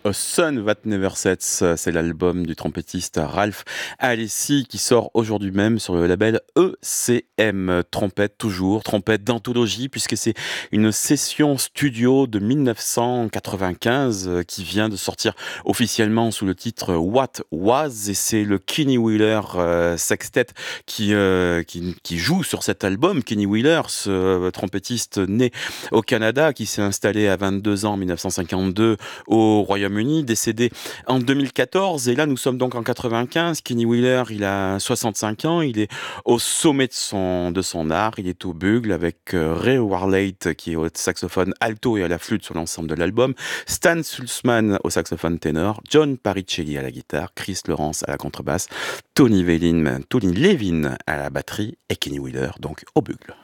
A Sun That Never Sets, c'est l'album du trompettiste Ralph Alessi qui sort aujourd'hui même sur le label ECM. Trompette toujours, trompette d'anthologie puisque c'est une session studio de 1995 qui vient de sortir officiellement sous le titre What Was, et c'est le Kenny Wheeler Sextet qui joue sur cet album. Kenny Wheeler, ce trompettiste né au Canada qui s'est installé à 22 ans en 1952 au Royaume-Uni, décédé en 2014. Et là, nous sommes donc en 95. Kenny Wheeler, il a 65 ans. Il est au sommet de son art. Il est au bugle avec Ray Warlate, qui est au saxophone alto et à la flûte sur l'ensemble de l'album. Stan Sulzman au saxophone ténor. John Paricelli à la guitare. Chris Lawrence à la contrebasse. Tony Levin à la batterie. Et Kenny Wheeler, donc, au bugle.